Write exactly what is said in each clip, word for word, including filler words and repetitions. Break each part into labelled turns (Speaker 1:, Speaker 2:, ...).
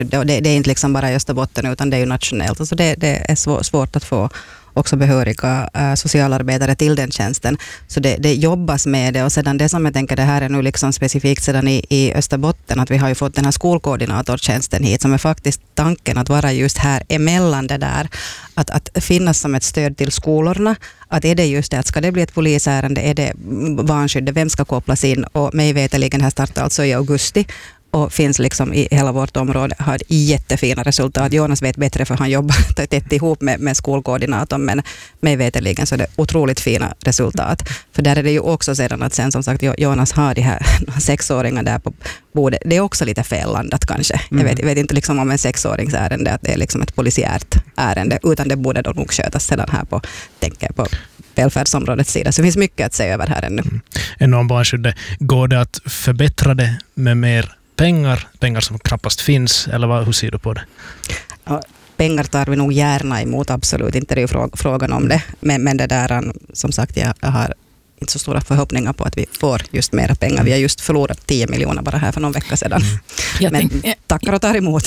Speaker 1: Och det, det är inte liksom bara i Österbotten utan det är ju nationellt. Alltså det, det är svår, svårt att få också behöriga äh, socialarbetare till den tjänsten. Så det, det jobbas med det, och sedan det som jag tänker, det här är nu liksom specifikt sedan i, i Österbotten, att vi har ju fått den här skolkoordinatortjänsten hit, som är faktiskt tanken att vara just här emellan det där, att, att finnas som ett stöd till skolorna, att är det just det, att ska det bli ett polisärende, är det barnskyddet, vem ska kopplas in, och mig veteligen här startar alltså i augusti, och finns liksom i hela vårt område, har jättefina resultat. Jonas vet bättre för han jobbar tätt ihop med, med skolkoordinatorn, men mig veteligen så är det otroligt fina resultat. För där är det ju också sedan att sen som sagt Jonas har de här sexåringar där på bordet. Det är också lite fellandat kanske. Mm. Jag, vet, jag vet inte liksom om en sexåringsärende att det är liksom ett polisiärt ärende, utan det borde då nog skötas sedan här på, tänker jag, på välfärdsområdets sida. Så det finns mycket att se över här ännu. Mm.
Speaker 2: Enormt barnskyddet. Går det att förbättra det med mer pengar, pengar som knappast finns, eller vad, hur ser du på det?
Speaker 1: Ja, pengar tar vi nog gärna emot, absolut, inte det är ju frågan om det, men, men det där, som sagt, jag har inte så stora förhoppningar på att vi får just mera pengar. Vi har just förlorat tio miljoner bara här för någon vecka sedan. Mm. Men tänk, tackar och tar emot.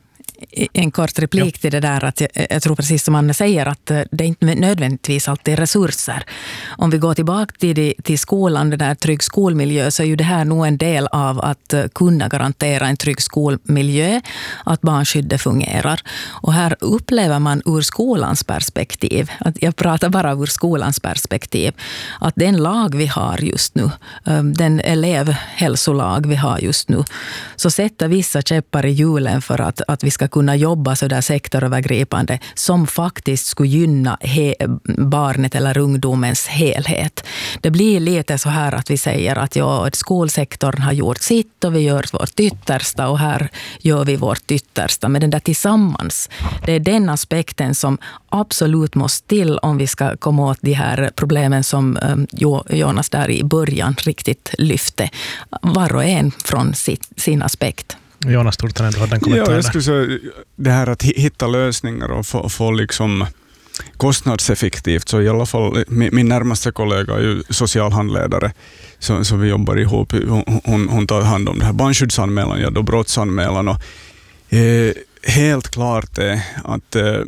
Speaker 3: En kort replik ja. till det där, att jag, jag tror precis som Anne säger att det är inte nödvändigtvis alltid resurser. Om vi går tillbaka till, till skolan, den där trygg skolmiljö, så är ju det här nog en del av att kunna garantera en trygg skolmiljö, att barnskyddet fungerar. Och här upplever man ur skolans perspektiv, att jag pratar bara ur skolans perspektiv, att den lag vi har just nu, den elevhälsolag vi har just nu, så sätter vissa käppar i hjulen för att, att vi ska kunna jobba så där sektorövergripande som faktiskt skulle gynna he- barnet eller ungdomens helhet. Det blir lite så här att vi säger att ja, skolsektorn har gjort sitt och vi gör vårt yttersta och här gör vi vårt yttersta. Men den där tillsammans, det är den aspekten som absolut måste till om vi ska komma åt de här problemen som um, Jonas där i början riktigt lyfte. Var och en från sitt, sin aspekt.
Speaker 2: Jonas Turtanen, du hade en kommentar.
Speaker 4: Ja, jag skulle säga det här att hitta lösningar och få, få liksom kostnadseffektivt. Så i alla fall, min, min närmaste kollega är ju socialhandledare, så, så vi jobbar ihop. Hon, hon tar hand om det här barnskyddsanmälan, ja, då brottsanmälan. Och, eh, helt klart är att eh,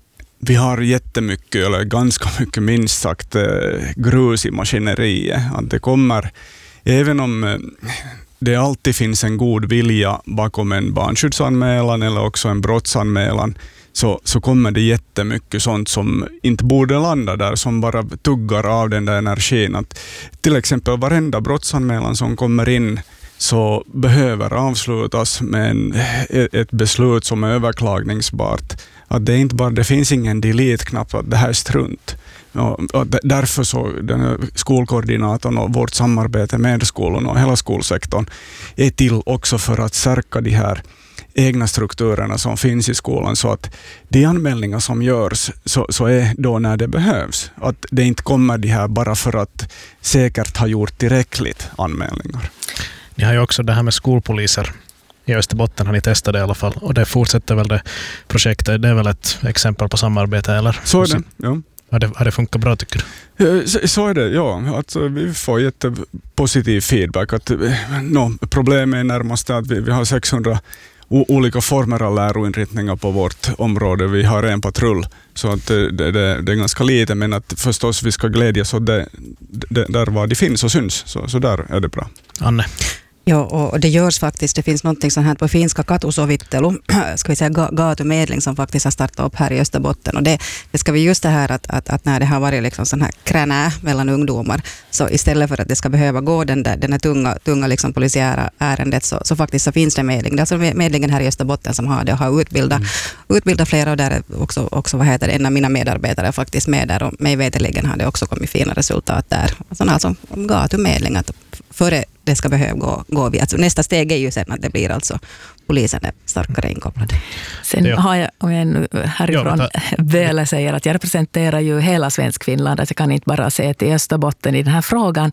Speaker 4: vi har jättemycket, eller ganska mycket minst sagt, eh, grus i maskineriet. Att det kommer, även om eh, det alltid finns en god vilja bakom en barnskyddsanmälan eller också en brottsanmälan, så, så kommer det jättemycket sånt som inte borde landa där, som bara tuggar av den där energin. Att till exempel varenda brottsanmälan som kommer in så behöver avslutas med en, ett beslut som är överklagningsbart. Att det, är inte bara, det finns ingen delete-knapp, att det här är strunt. Och därför så den skolkoordinatorn och vårt samarbete med skolorna och hela skolsektorn är till också för att stärka de här egna strukturerna som finns i skolan, så att de anmälningar som görs så, så är då när det behövs. Att det inte kommer de här bara för att säkert ha gjort tillräckligt anmälningar.
Speaker 2: Ni har ju också det här med skolpoliser. I Österbotten har ni testat det i alla fall, och det fortsätter väl det projektet. Det är väl ett exempel på samarbete, eller?
Speaker 4: Så är det, ja.
Speaker 2: Har det, har det funkat bra, tycker du?
Speaker 4: Så, så är det, ja. Att vi får jättepositiv feedback. Att, no, problemet är närmast att vi, vi har sexhundra o- olika former av läroinriktningar på vårt område. Vi har en patrull, så att det, det, det är ganska lite, men att förstås vi ska glädjas åt det, det, där var det finns och syns. Så, så där är det bra.
Speaker 2: Anne?
Speaker 1: Ja, och det görs faktiskt. Det finns någonting sånt här på finska katusovittelu, ska vi säga gatumedling, som faktiskt har startat upp här i Österbotten. Och det, det ska vi just det här att, att, att när det har varit liksom sån här kränä mellan ungdomar, så istället för att det ska behöva gå den där, den här tunga, tunga liksom polisiära ärendet, så, så faktiskt så finns det medling. Det är alltså medlingen här i Österbotten som har det och har utbildat, mm. utbildat flera, och där är också, också vad heter det, en av mina medarbetare är faktiskt med där, och mig veteligen har det också kommit fina resultat där. Sådana här som gatumedling, att före det ska behöva gå, gå via. Alltså nästa steg är ju sen att det blir alltså polisen är starkare inkopplade.
Speaker 3: Sen ja. har jag, om jag nu härifrån väl säger att jag representerar ju hela svensk Finland, att jag kan inte bara se till Österbotten i den här frågan,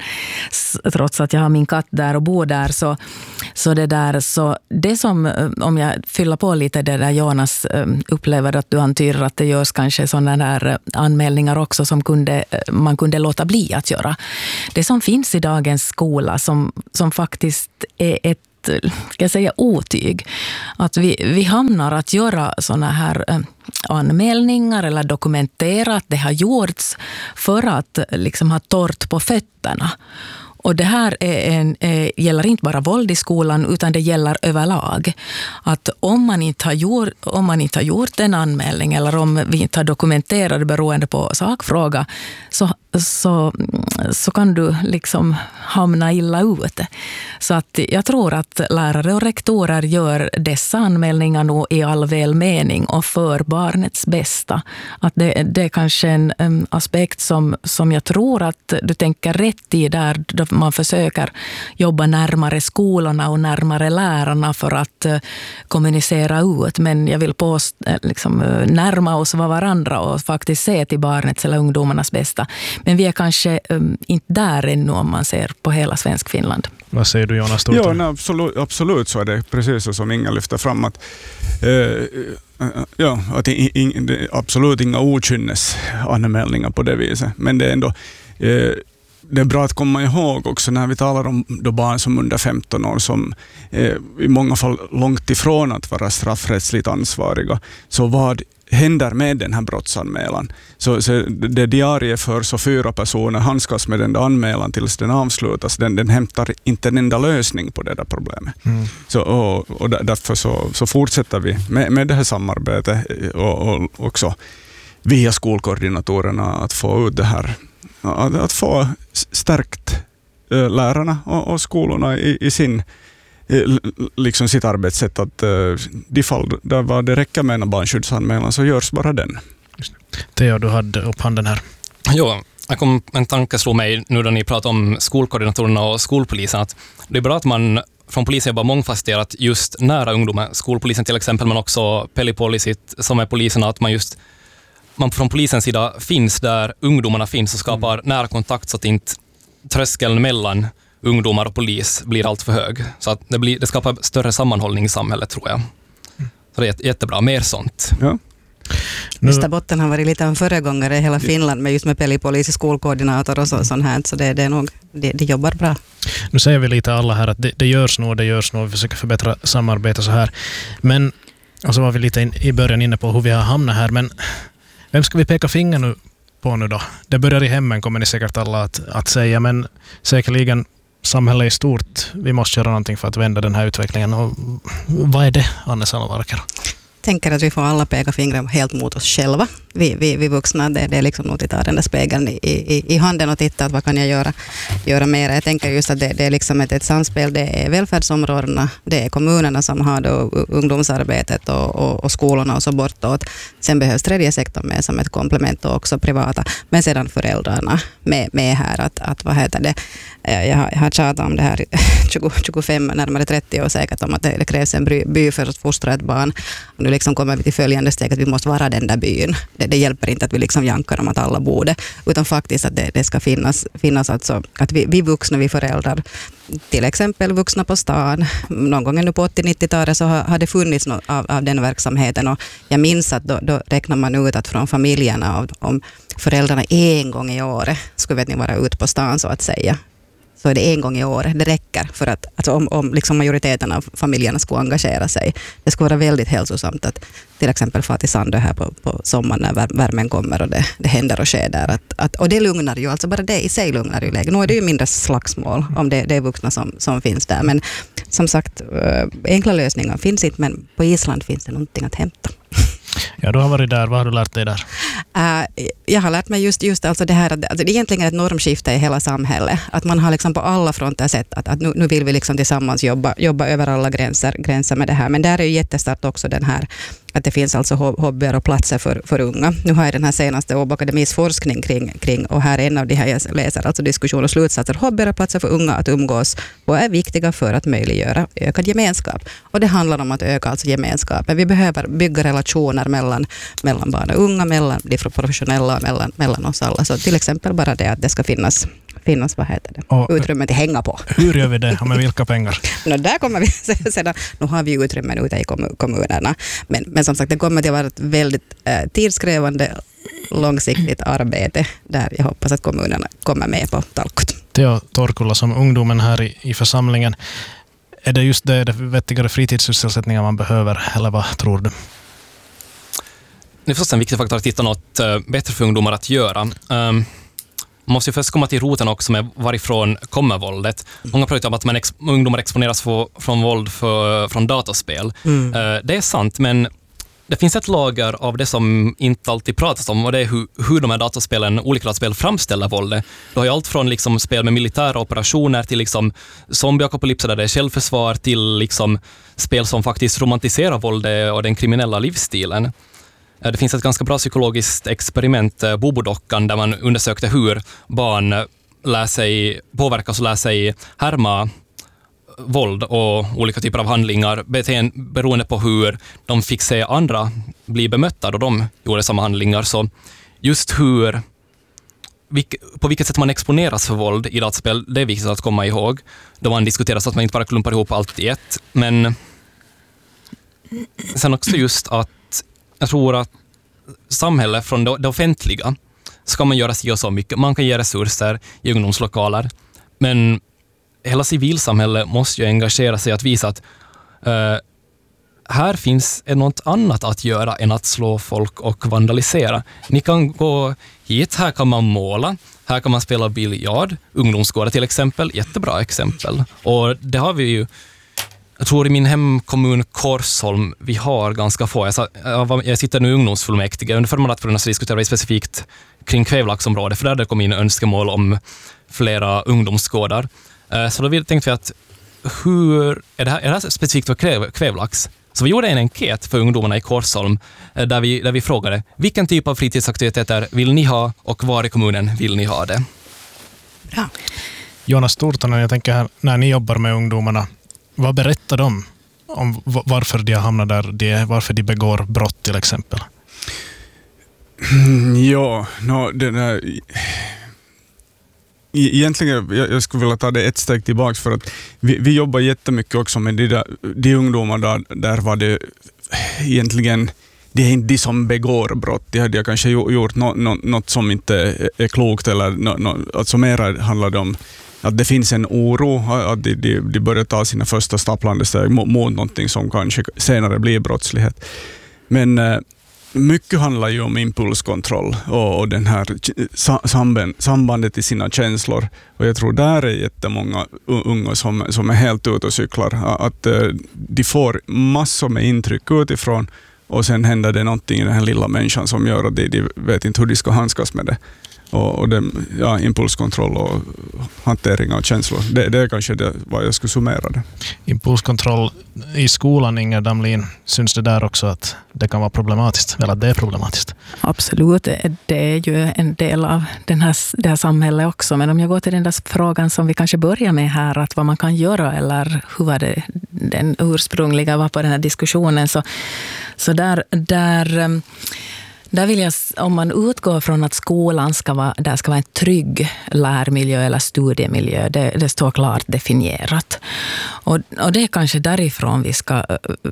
Speaker 3: trots att jag har min katt där och bor där, så, så det där, så det som, om jag fyller på lite det där Jonas upplever att du antyder att det görs kanske sådana där anmälningar också som kunde, man kunde låta bli att göra. Det som finns i dagens skola som, som faktiskt är ett ska jag säga, otyg. Att vi, vi hamnar att göra såna här eh, anmälningar eller dokumentera att det har gjorts för att liksom ha torrt på fötterna. Och det här är en, är, gäller inte bara våld i skolan utan det gäller överlag. Att om man inte har gjort, om man inte har gjort en anmälning eller om vi inte har dokumenterat det beroende på sakfråga så, så, så kan du liksom hamna illa ut. Så att jag tror att lärare och rektorer gör dessa anmälningar nog i all välmening och för barnets bästa. Att det, det är kanske en, en aspekt som, som jag tror att du tänker rätt i där man försöker jobba närmare skolorna och närmare lärarna för att uh, kommunicera ut. Men jag vill på uh, liksom, uh, närma oss varandra och faktiskt se till barnets eller ungdomarnas bästa. Men vi är kanske um, inte där ännu om man ser på hela svensk Finland.
Speaker 2: Vad säger du, Jonas?
Speaker 4: Ja, nej, absolut, absolut så är det precis så som Inga lyfter fram att uh, ja, att in, in, det är absolut inga okynnesanmälningar på det viset. Men det är ändå uh, det är bra att komma ihåg också när vi talar om då barn som under femton år som eh, i många fall långt ifrån att vara straffrättsligt ansvariga. Så vad händer med den här brottsanmälan? Så, så det diarie för så fyra personer handskas med den där anmälan tills den avslutas. Den, den hämtar inte en enda lösning på det där problemet. Mm. Så, och, och därför så, så fortsätter vi med, med det här samarbetet och, och också via skolkoordinatorerna att få ut det här. Att få stärkt äh, lärarna och, och skolorna i, i sin, i, liksom sitt arbetssätt att äh, de fall där det räcker med en barnskyddsanmälan så görs bara den.
Speaker 2: Theo, du hade upp handen här.
Speaker 5: Jo, jag kom, en tanke slog mig nu när ni pratar om skolkoordinatorerna och skolpolisen att det är bra att man från polisen jobbar mångfasetterat just nära ungdomar. Skolpolisen till exempel, men också Pelipolisit som är polisen, att man just man från polisens sida finns där ungdomarna finns och skapar mm. nära kontakt så att inte tröskeln mellan ungdomar och polis blir allt för hög. Så att det, blir, det skapar större sammanhållning i samhället, tror jag. Mm. Så det är jättebra, mer sånt.
Speaker 4: Ja.
Speaker 1: Österbotten har varit lite en föregångare i hela Finland med just med Pelipolis, skolkoordinator och så, sånt här. Så det, det är nog, det, det jobbar bra.
Speaker 2: Nu säger vi lite alla här att det, det görs nog, det görs nog. Vi försöker förbättra samarbete så här. Men, och så var vi lite in, i början inne på hur vi har hamnat här, men vem ska vi peka finger nu på nu då? Det börjar i hemmen, kommer ni säkert alla att, att säga, men säkerligen samhället i stort. Vi måste göra någonting för att vända den här utvecklingen. Och vad är det, Anne Salomarker?
Speaker 1: Tänker att vi får alla peka fingrar helt mot oss själva. Vi, vi, vi vuxna, det, det är liksom nog att ta den där spegeln i, i, i handen och titta att vad kan jag göra, göra mer. Jag tänker just att det, det är liksom ett, ett samspel. Det är välfärdsområdena, det är kommunerna som har då ungdomsarbetet och, och, och skolorna och så bortåt. Sen behövs tredje sektorn med som ett komplement och också privata. Men sedan föräldrarna med, med här att, att vad heter det. Jag har, jag har tjatat om det här tjugo, tjugofem, närmare trettio år säkert om att det, det krävs en by, by för att fostra ett barn. Och nu liksom kommer vi till följande steg att vi måste vara den där byn. Det, det hjälper inte att vi liksom jankar om att alla borde, utan faktiskt att det, det ska finnas, finnas alltså, att vi, vi vuxna, vi föräldrar, till exempel vuxna på stan, någon gång nu på åttio-nittiotalet så har, har det funnits något av, av den verksamheten och jag minns att då, då räknar man ut att från familjerna av, om föräldrarna en gång i året skulle vet ni vara ute på stan så att säga. Så är det en gång i året. Det räcker för att alltså om, om liksom majoriteten av familjerna skulle engagera sig. Det skulle vara väldigt hälsosamt att till exempel få till Sandö här på, på sommaren när värmen kommer och det, det händer och sker där. Att, att, och det lugnar ju, alltså bara det i sig lugnar ju läget. Nu är det ju mindre slagsmål om det, det är vuxna som, som finns där. Men som sagt, enkla lösningar finns inte, men på Island finns det någonting att hämta.
Speaker 2: Ja, du har varit där. Vad har du lärt dig där?
Speaker 1: Uh, jag har lärt mig just, just alltså det här, alltså det är egentligen ett normskifte i hela samhället. Att man har liksom på alla fronter sett att, att nu, nu vill vi liksom tillsammans jobba, jobba över alla gränser, gränser med det här. Men där är ju jättestart också den här att det finns alltså hobbyer och platser för, för unga. Nu har jag den här senaste Åbo Akademis forskning kring, kring, och här är en av de här jag läser, alltså diskussion och slutsatser. Hobbyer och platser för unga att umgås och är viktiga för att möjliggöra ökad gemenskap. Och det handlar om att öka alltså gemenskapen. Vi behöver bygga relationer mellan, mellan barn och unga, mellan de professionella och mellan, mellan oss alla. Så till exempel bara det att det ska finnas finnas, vad heter det, och utrymme till hänga på.
Speaker 2: Hur gör vi det? Och med vilka pengar?
Speaker 1: no, där kommer vi sedan, nu har vi utrymmen ute i kommunerna, men, men som sagt det kommer att vara ett väldigt eh, tidskrävande långsiktigt arbete där jag hoppas att kommunerna kommer med på talkot.
Speaker 2: Theo Torkula som ungdomen här i, i församlingen. är det just det, det vettigare fritidssysselsättningar man behöver, eller vad tror du?
Speaker 5: Det är först en viktig faktor att hitta något uh, bättre för ungdomar att göra. Um, man måste ju först komma till roten också med varifrån kommer våldet. Många pratar om att man ex- ungdomar exponeras för, från våld för, från dataspel. Mm. Uh, det är sant, men det finns ett lager av det som inte alltid pratas om, och det är hur, hur de här dataspelen, olika dataspel framställer våldet. Du har ju allt från liksom spel med militära operationer till liksom zombieapokalypser där det är självförsvar till liksom spel som faktiskt romantiserar våldet och den kriminella livsstilen. Det finns ett ganska bra psykologiskt experiment, Bobo-dockan, där man undersökte hur barn lär sig, påverkas och lär sig härma våld och olika typer av handlingar beroende på hur de fick se andra bli bemötta då de gjorde samma handlingar. Så just hur, på vilket sätt man exponeras för våld i dataspel, det är viktigt att komma ihåg. Då man diskuterar så att man inte bara klumpar ihop allt i ett. Men sen också just att jag tror att samhället från det offentliga ska man göra sig och så mycket. Man kan ge resurser i ungdomslokaler, men hela civilsamhället måste ju engagera sig att visa att uh, här finns något annat att göra än att slå folk och vandalisera. Ni kan gå hit, här kan man måla, här kan man spela biljard, ungdomsgårdar till exempel, jättebra exempel. Och det har vi ju, jag tror i min hemkommun Korsholm, vi har ganska få. Jag, sa, jag sitter nu i ungdomsfullmäktige, under förra mandatperioden så diskuterar vi specifikt kring Kvävlaxområdet, för där det kom in önskemål om flera ungdomsgårdar. Så då tänkte vi att hur, är det här, är det här specifikt för kväv, Kvävlax? Så vi gjorde en enkät för ungdomarna i Korsholm där vi, där vi frågade vilken typ av fritidsaktiviteter vill ni ha och var i kommunen vill ni ha det?
Speaker 1: Bra.
Speaker 2: Jonas Tortonen, jag tänker här, när ni jobbar med ungdomarna, vad berättar de om varför de har hamnat där de är, varför de begår brott till exempel?
Speaker 4: Ja, no, det där... Egentligen, jag, jag skulle vilja ta det ett steg tillbaka, för att vi, vi jobbar jättemycket också med de, där, de ungdomar där, där var det egentligen, det är inte de som begår brott, de hade kanske gjort no, no, något som inte är klokt, eller no, no, alltså mer handlar det om att det finns en oro, att de, de, de börjar ta sina första stapplande steg mot, mot någonting som kanske senare blir brottslighet. Men mycket handlar ju om impulskontroll och, och den här samband, sambandet i sina känslor. Och jag tror där är jättemånga unga som, som är helt ute och cyklar. Att uh, de får massor med intryck utifrån, och sen händer det någonting i den här lilla människan som gör att de, de vet inte hur de ska handskas med det. Och, och det, ja, impulskontroll och hantering av känslor. Det, det är kanske det, vad jag skulle summera det.
Speaker 2: Impulskontroll i skolan, Inger Damlin, syns det där också att det kan vara problematiskt, eller att det är problematiskt?
Speaker 3: Absolut, det är ju en del av den här, det här samhället också. Men om jag går till den där frågan som vi kanske börjar med här, att vad man kan göra, eller hur var det den ursprungliga var på den här diskussionen, så, så där... där Där vill jag, om man utgår från att skolan ska vara, där ska vara en trygg lärmiljö eller studiemiljö, det, det står klart definierat. Och, och det är kanske därifrån vi ska,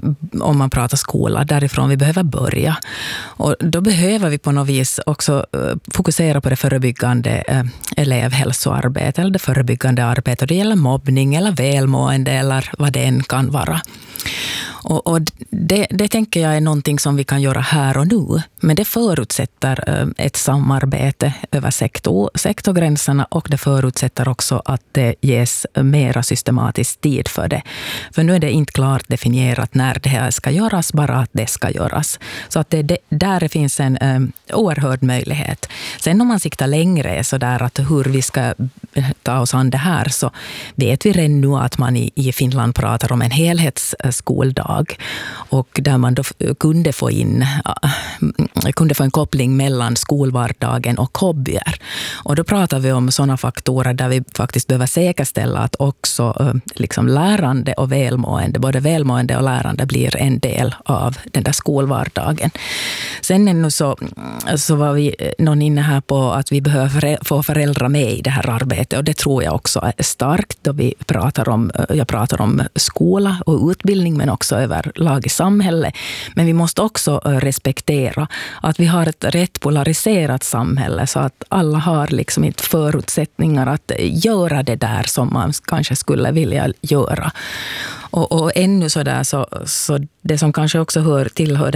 Speaker 3: om man pratar skola, därifrån vi behöver börja. Och då behöver vi på något vis också fokusera på det förebyggande elevhälsoarbetet, eller det förebyggande arbetet. Det gäller mobbning eller välmående eller vad det än kan vara. Och, och det, det tänker jag är någonting som vi kan göra här och nu. Men det förutsätter ett samarbete över sektor, sektorgränserna, och det förutsätter också att det ges mera systematisk tid för det. För nu är det inte klart definierat när det här ska göras, bara att det ska göras. Så att det, det, där finns en um, oerhörd möjlighet. Sen om man siktar längre så där att hur vi ska ta oss an det här, så vet vi redan nu att man i, i Finland pratar om en helhetsskoldag, och där man då kunde få in kunde få en koppling mellan skolvardagen och hobbyer. Och då pratar vi om sådana faktorer där vi faktiskt behöver säkerställa att också liksom lärande och välmående, både välmående och lärande, blir en del av den där skolvardagen. Sen ännu så, så var vi någon inne här på att vi behöver få föräldrar med i det här arbetet, och det tror jag också är starkt då vi pratar om, jag pratar om skola och utbildning, men också överlag i samhället. Men vi måste också respektera flera. Att vi har ett rätt polariserat samhälle så att alla har liksom inte förutsättningar att göra det där som man kanske skulle vilja göra. Och, och ännu så där så, så det som kanske också hör tillhör